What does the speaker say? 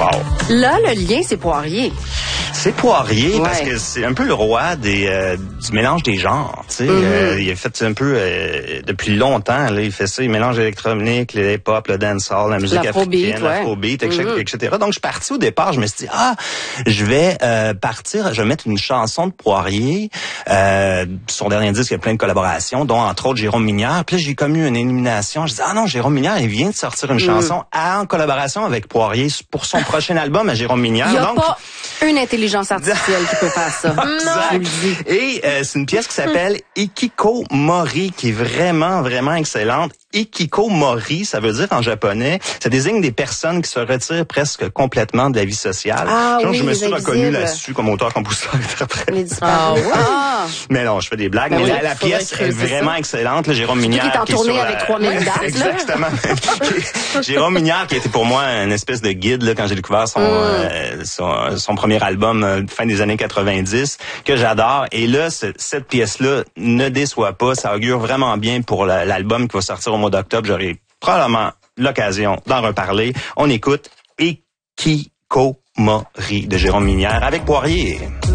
Wow. Là, le lien, c'est Poirier. C'est Poirier, Ouais. parce que c'est un peu le roi du mélange des genres. Tu sais, il a fait un peu depuis longtemps. Là, il fait ça, il mélange l'électronique, le hip-hop, le dancehall, la musique africaine, l'afrobeat, etc. Donc, je suis parti au départ, je me suis dit, je vais partir, je vais mettre une chanson de Poirier. Son dernier disque, il y a plein de collaborations, dont entre autres Jérôme Minière. Puis là, j'ai comme eu une élimination. Je dis, non, Jérôme Minière, il vient de sortir une chanson en collaboration avec Poirier pour son prochain album à Jérôme Minière. Il n'y a pas une intelligence artificielle qui peut faire ça. Exact. Et c'est une pièce qui s'appelle Ikikomori, qui est vraiment, vraiment excellente. Ikikomori, ça veut dire en japonais, ça désigne des personnes qui se retirent presque complètement de la vie sociale. Je me suis reconnu là-dessus comme auteur, compositeur, interprète. Mais non, je fais des blagues. Mais la pièce est vraiment excellente. Là, Jérôme Minière qui est en tournée avec 3000 dates. Exactement. Jérôme Minière, qui a été pour moi une espèce de guide là, quand j'ai découvert son premier album fin des années 90, que j'adore. Et là, cette pièce-là ne déçoit pas. Ça augure vraiment bien pour l'album qui va sortir au mois d'octobre. J'aurai probablement l'occasion d'en reparler. On écoute Ikikomori de Jérôme Minière avec Poirier.